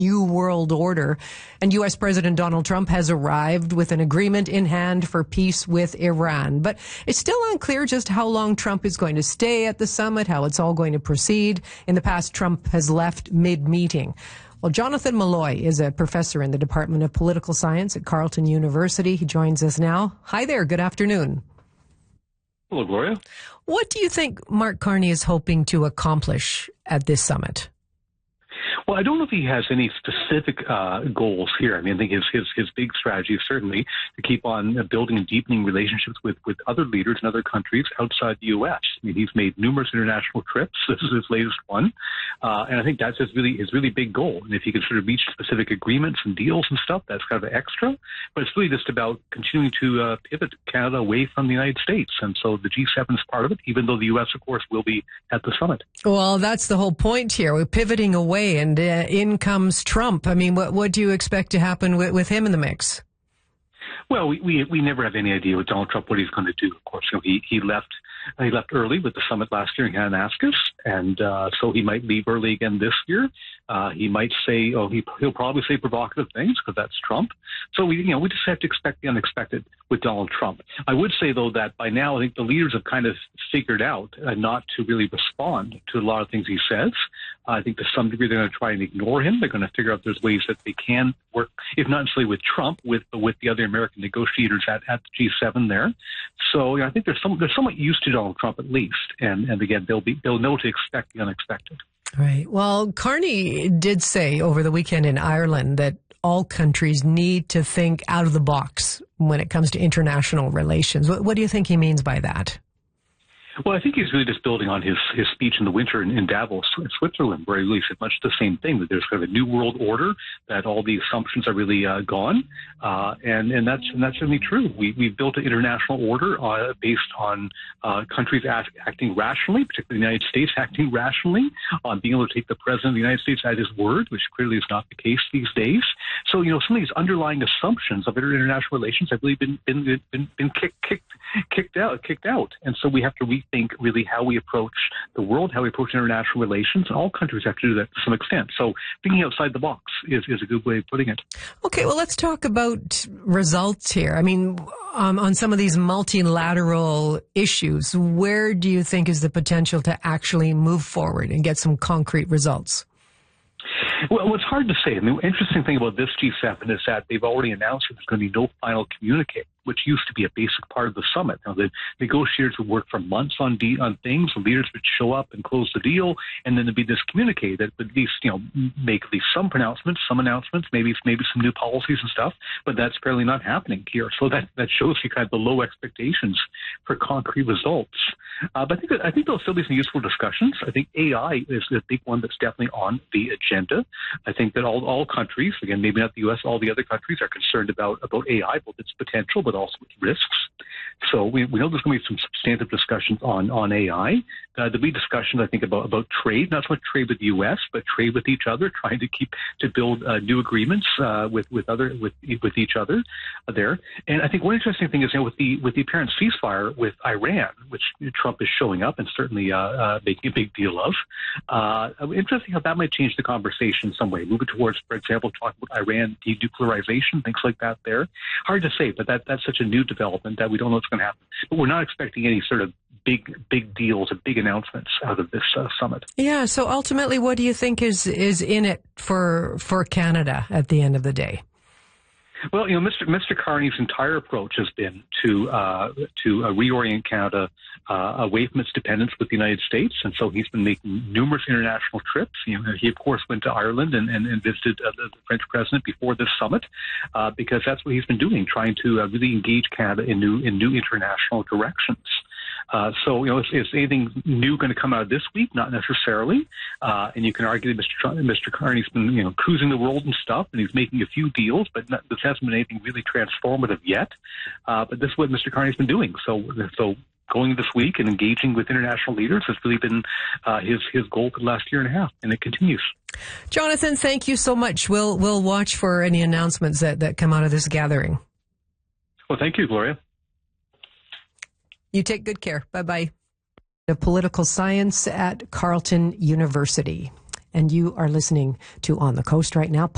new world order. And U.S. President Donald Trump has arrived with an agreement in hand for peace with Iran. But it's still unclear just how long Trump is going to stay at the summit, how it's all going to proceed. In the past, Trump has left mid-meeting. Well, Jonathan Malloy is a professor in the Department of Political Science at Carleton University. He joins us now. Hi there. Good afternoon. Hello, Gloria. What do you think Mark Carney is hoping to accomplish at this summit? Well, I don't know if he has any specific goals here. I mean, I think his big strategy is certainly to keep on building and deepening relationships with other leaders in other countries outside the U.S. I mean, he's made numerous international trips. This is his latest one. And I think that's his really big goal. And if he can sort of reach specific agreements and deals and stuff, that's kind of an extra. But it's really just about continuing to pivot Canada away from the United States. And so the G7 is part of it, even though the U.S., of course, will be at the summit. Well, that's the whole point here. We're pivoting away, and in comes Trump. I mean, what do you expect to happen with him in the mix? Well, we never have any idea with Donald Trump what he's going to do. Of course, he left early with the summit last year in Kananaskis, and so he might leave early again this year. He might say, he'll probably say provocative things because that's Trump. So we just have to expect the unexpected with Donald Trump. I would say though that by now I think the leaders have kind of figured out not to really respond to a lot of things he says. I think to some degree they're going to try and ignore him. They're going to figure out there's ways that they can work, if not necessarily with Trump, with the other American negotiators at the G7 there. So I think they're somewhat used to Donald Trump at least, and again they'll know to expect the unexpected. Right. Well, Carney did say over the weekend in Ireland that all countries need to think out of the box when it comes to international relations. What do you think he means by that? Well, I think he's really just building on his speech in the winter in Davos, Switzerland, where he really said much the same thing, that there's kind of a new world order, that all the assumptions are really gone. And that's certainly true. We've built an international order based on countries acting rationally, particularly the United States acting rationally, on being able to take the President of the United States at his word, which clearly is not the case these days. So, some of these underlying assumptions of international relations have really been kicked out. And so we have to rethink really how we approach the world, how we approach international relations. All countries have to do that to some extent. So thinking outside the box is a good way of putting it. Okay, well, let's talk about results here. I mean, on some of these multilateral issues, where do you think is the potential to actually move forward and get some concrete results? Well, it's hard to say. I mean, the interesting thing about this G7 is that they've already announced that there's going to be no final communique, which used to be a basic part of the summit. Now, the negotiators would work for months on things. The leaders would show up and close the deal, and then there'd be this communique that would at least, make at least some pronouncements, some announcements, maybe some new policies and stuff. But that's apparently not happening here. So that shows you kind of the low expectations for concrete results. But I think there'll still be some useful discussions. I think AI is the big one that's definitely on the agenda. I think that all countries, again, maybe not the U.S., all the other countries are concerned about AI, both its potential, but also its risks. So we know there's going to be some substantive discussions on AI. There'll be discussions, I think, about trade, not so much trade with the U.S., but trade with each other, trying to build new agreements with each other there. And I think one interesting thing is, with the apparent ceasefire with Iran, which Trump is showing up and certainly making a big deal of. Interesting how that might change the conversation in some way, moving towards, for example, talking about Iran denuclearization, things like that there. Hard to say, but that's such a new development that we don't know what's going to happen. But we're not expecting any sort of big deals or big announcements out of this summit. Yeah, so ultimately, what do you think is in it for Canada at the end of the day? Well, Mr. Carney's entire approach has been to reorient Canada away from its dependence with the United States, and so he's been making numerous international trips. He of course went to Ireland and visited the French president before this summit, because that's what he's been doing, trying to really engage Canada in new international directions. So, is anything new going to come out this week? Not necessarily. And you can argue that Mr. Carney's been, cruising the world and stuff, and he's making a few deals, but this hasn't been anything really transformative yet. But this is what Mr. Carney's been doing. So going this week and engaging with international leaders has really been his goal for the last year and a half, and it continues. Jonathan, thank you so much. We'll watch for any announcements that come out of this gathering. Well, thank you, Gloria. You take good care. Bye-bye. Political science at Carleton University. And you are listening to On the Coast right now.